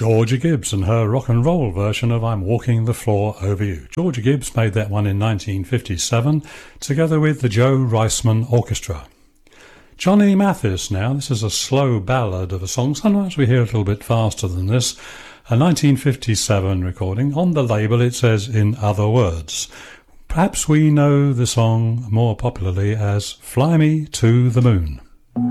Georgia Gibbs and her rock and roll version of I'm Walking the Floor Over You. Georgia Gibbs made that one in 1957 together with the Joe Reisman Orchestra. Johnny Mathis now. This is a slow ballad of a song. Sometimes we hear a little bit faster than this. A 1957 recording. On the label it says In Other Words. Perhaps we know the song more popularly as Fly Me to the Moon.